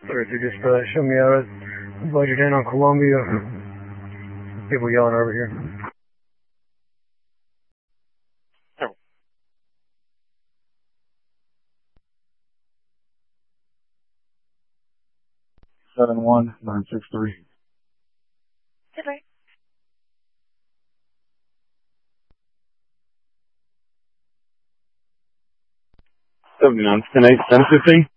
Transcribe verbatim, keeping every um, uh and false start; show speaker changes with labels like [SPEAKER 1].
[SPEAKER 1] Or if you just uh, show me out a budget in on Columbia. People yelling over here.
[SPEAKER 2] Seven one nine six three.
[SPEAKER 3] Goodbye.
[SPEAKER 2] Seventy nine ten eight ten fifteen.